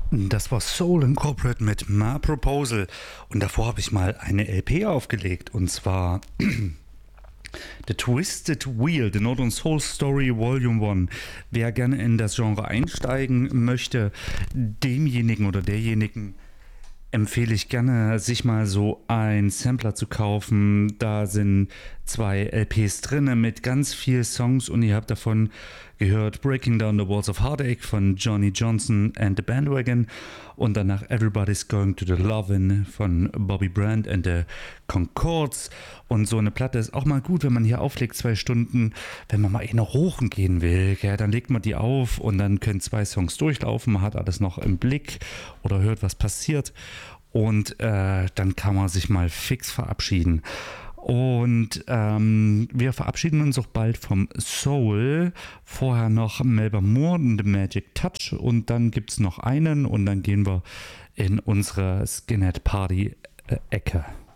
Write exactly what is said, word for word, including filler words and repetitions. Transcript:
Das war Soul Incorporated mit My Proposal. Und davor habe ich mal eine L P aufgelegt. Und zwar The Twisted Wheel, The Northern Soul Story Volume eins. Wer gerne in das Genre einsteigen möchte, demjenigen oder derjenigen empfehle ich gerne, sich mal so einen Sampler zu kaufen. Da sind zwei L Ps drin mit ganz vielen Songs und ihr habt davon gehört Breaking Down the Walls of Heartache von Johnny Johnson and the Bandwagon und danach Everybody's Going to the Lovin' von Bobby Brandt and the Concords. Und so eine Platte ist auch mal gut, wenn man hier auflegt, zwei Stunden, wenn man mal in Rochen gehen will, gell, dann legt man die auf und dann können zwei Songs durchlaufen, man hat alles noch im Blick oder hört, was passiert und äh, dann kann man sich mal fix verabschieden. Und ähm, wir verabschieden uns auch bald vom Soul. Vorher noch Melba Moore, The Magic Touch und dann gibt es noch einen und dann gehen wir in unsere Skinhead Party äh, Ecke.